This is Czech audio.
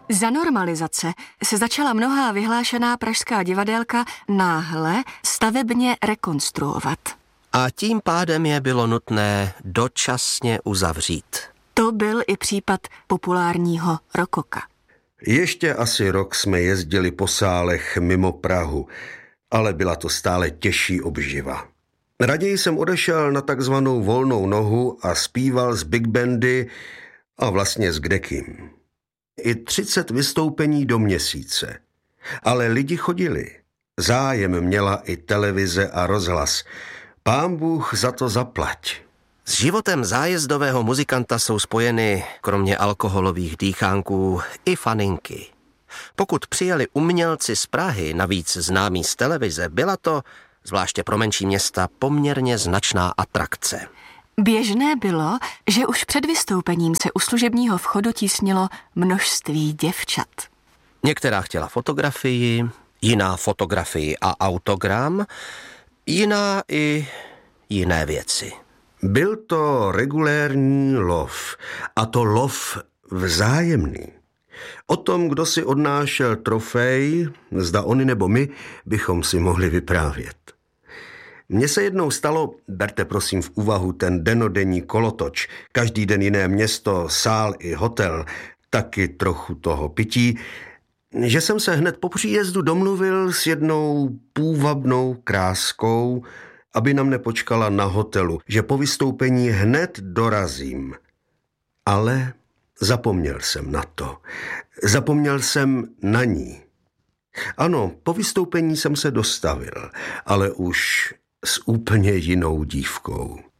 Za normalizace se začala mnohá vyhlášená pražská divadélka náhle stavebně rekonstruovat. A tím pádem je bylo nutné dočasně uzavřít. To byl i případ populárního rokoka. Ještě asi rok jsme jezdili po sálech mimo Prahu, ale byla to stále těžší obživa. Raději jsem odešel na takzvanou volnou nohu a zpíval z big bandy a vlastně s kdekým. I 30 vystoupení do měsíce. Ale lidi chodili. Zájem měla i televize a rozhlas. Pán Bůh za to zaplať. S životem zájezdového muzikanta jsou spojeny, kromě alkoholových dýchánků, i faninky. Pokud přijeli umělci z Prahy, navíc známí z televize, byla to, zvláště pro menší města, poměrně značná atrakce. Běžné bylo, že už před vystoupením se u služebního vchodu tísnilo množství děvčat. Některá chtěla fotografii, jiná fotografii a autogram, jiná i jiné věci. Byl to regulérní lov, a to lov vzájemný. O tom, kdo si odnášel trofej, zda oni nebo my, bychom si mohli vyprávět. Mně se jednou stalo, berte prosím v úvahu ten denodenní kolotoč, každý den jiné město, sál i hotel, taky trochu toho pití, že jsem se hned po příjezdu domluvil s jednou půvabnou kráskou, aby na mne počkala na hotelu, že po vystoupení hned dorazím. Ale zapomněl jsem na to. Zapomněl jsem na ní. Ano, po vystoupení jsem se dostavil, ale už s úplně jinou dívkou.